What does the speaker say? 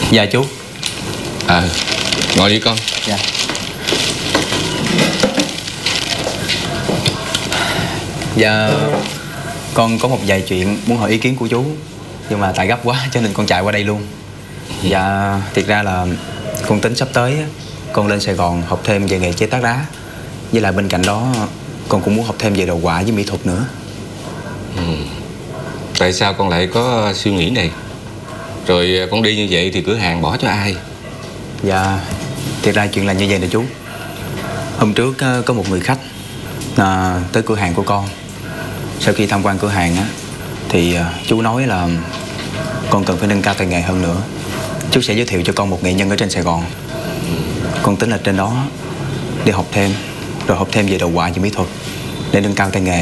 Dạ chú. Ngồi đi con. Dạ. Dạ, con có một vài chuyện muốn hỏi ý kiến của chú, nhưng mà tại gấp quá cho nên con chạy qua đây luôn. Dạ, thiệt ra là con tính sắp tới con lên Sài Gòn học thêm về nghề chế tác đá. Với lại bên cạnh đó con cũng muốn học thêm về đồ họa với mỹ thuật nữa. Tại sao con lại có suy nghĩ này? Rồi con đi như vậy thì cửa hàng bỏ cho ai? Dạ, thiệt ra chuyện là như vậy nè chú. Hôm trước có một người khách tới cửa hàng của con. Sau khi tham quan cửa hàng thì chú nói là con cần phải nâng cao tay nghề hơn nữa. Chú sẽ giới thiệu cho con một nghệ nhân ở trên Sài Gòn. Con tính là trên đó đi học thêm, rồi học thêm về đồ họa và mỹ thuật để nâng cao tay nghề.